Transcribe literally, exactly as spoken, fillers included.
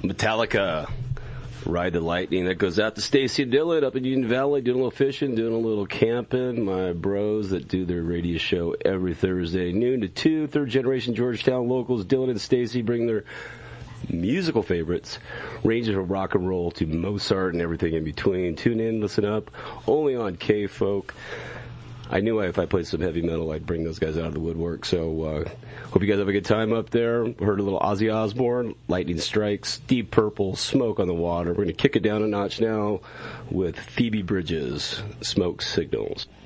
Metallica, Ride the Lightning. That goes out to Stacy and Dylan up in Union Valley, doing a little fishing, doing a little camping. My bros that do their radio show every Thursday, noon to two. Third generation Georgetown locals, Dylan and Stacy, bring their musical favorites, ranges from rock and roll to Mozart and everything in between. Tune in, listen up, only on K-Folk. I knew if I played some heavy metal, I'd bring those guys out of the woodwork. So uh, hope you guys have a good time up there. Heard a little Ozzy Osbourne, Lightning Strikes, Deep Purple, Smoke on the Water. We're going to kick it down a notch now with Phoebe Bridges, Smoke Signals.